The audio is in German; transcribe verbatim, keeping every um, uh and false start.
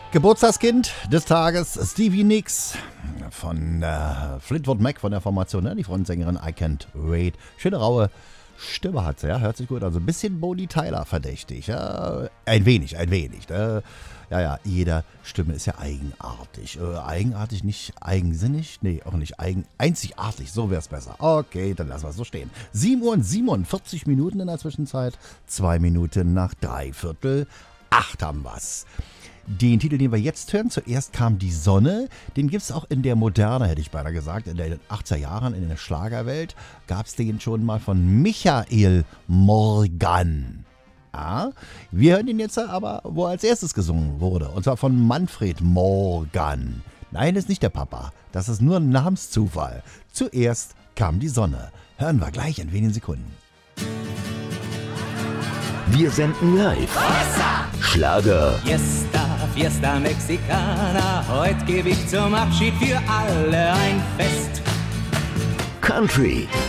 Geburtstagskind des Tages, Stevie Nicks von äh, Fleetwood Mac von der Formation, ne? Die Frontsängerin I Can't Wait. Schöne raue Stimme hat sie, ja, hört sich gut. Also ein bisschen Bonnie Tyler verdächtig, ja. Ein wenig, ein wenig. Ne? Ja, ja, jeder Stimme ist ja eigenartig. Äh, eigenartig, nicht eigensinnig? Nee, auch nicht eigen, einzigartig, so wäre es besser. Okay, dann lassen wir es so stehen. sieben Uhr und siebenundvierzig Minuten in der Zwischenzeit, zwei Minuten nach dreiviertel acht haben wir's. Den Titel, den wir jetzt hören, zuerst kam die Sonne, den gibt es auch in der Moderne, hätte ich beinahe gesagt, in den achtziger Jahren, in der Schlagerwelt, gab es den schon mal von Michael Morgan. Ja, wir hören ihn jetzt aber, wo er als erstes gesungen wurde, und zwar von Manfred Morgan. Nein, ist nicht der Papa, das ist nur ein Namenszufall. Zuerst kam die Sonne. Hören wir gleich in wenigen Sekunden. Wir senden live. Schlager. Fiesta, Fiesta Mexicana, heute gebe ich zum Abschied für alle ein Fest. Country.